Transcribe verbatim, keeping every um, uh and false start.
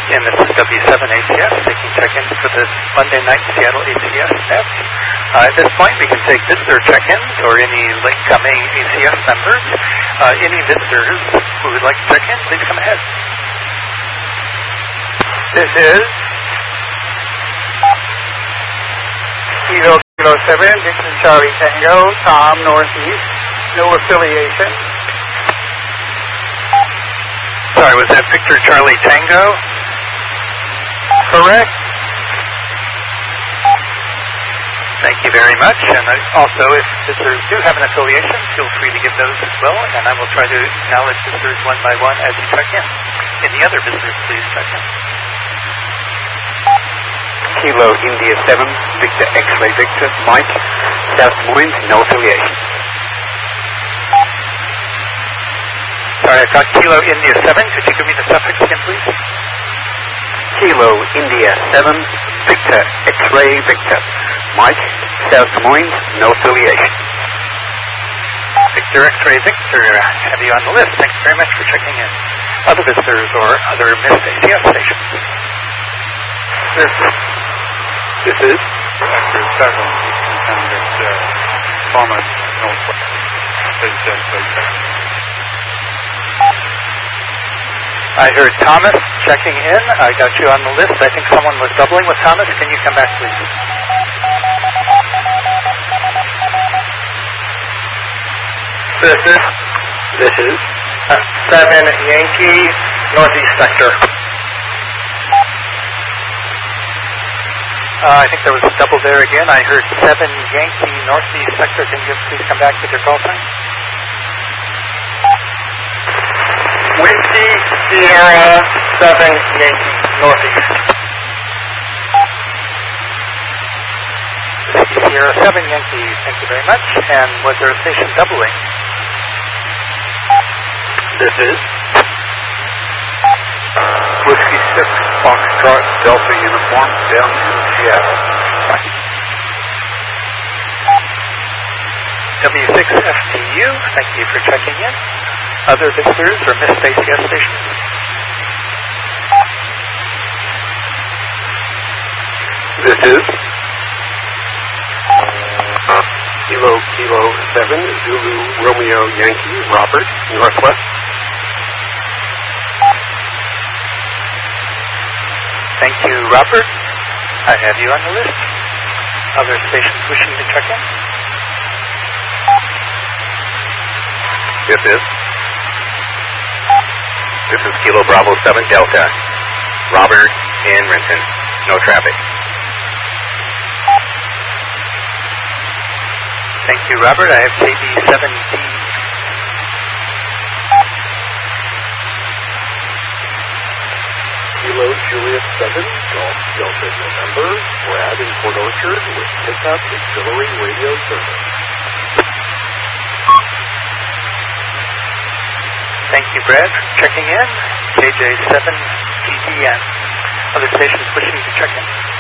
And this is W seven A C S taking check-ins for the Monday night Seattle A C S net. Uh, at this point, we can take visitor check-ins or any late-coming A C S members. Uh, any visitors who would like to check in, please come ahead. This is Kilo Kilo seven. This is Charlie Tango, Tom Northeast. No affiliation. Sorry, was that Victor Charlie Tango? Correct. Thank you very much. And also, if visitors do have an affiliation, feel free to give those as well, and I will try to acknowledge visitors one by one as you check in. Any other visitors, please check in. Kilo India seven, Victor X-Ray Victor, Mike, South Des Moines, no affiliation. Sorry, I've got Kilo India seven. Could you give me the suffix again, please? Kilo India seven, Victor X-Ray Victor, Mike, South Des Moines, no affiliation. Victor X-Ray Victor, have you on the list. Thanks very much for checking in. Other visitors or other missed A C S stations? This is This is Sector seven, Superintendent uh, Thomas Northwest. I heard Thomas checking in. I got you on the list. I think someone was doubling with Thomas. Can you come back, please? This is This is uh, seven Yankee Northeast Sector. Uh, I think there was a double there again. I heard seven Yankee Northeast Sector. Can you please come back with your call sign? Whiskey Sierra seven Yankee Northeast. Whiskey Sierra seven Yankee. Thank you very much. And was there a station doubling? This is Whiskey six, Foxtrot, Delta Uniform, down in Seattle. W six F T U, thank you for checking in. Other visitors or missed A C S stations? This is Kilo Kilo seven, Zulu Romeo Yankee, Robert, Northwest. Thank you, Robert. I have you on the list. Other stations wishing to check in? This is This is Kilo Bravo seven Delta, Robert in Renton, no traffic. Thank you, Robert. I have K B seven D. Kilo Juliet seven, Golf Delta November, Brad in Port Orchard with pickup auxiliary radio service. Thank you, Brad, for checking in. K J seven G D N. Other stations wishing to check in?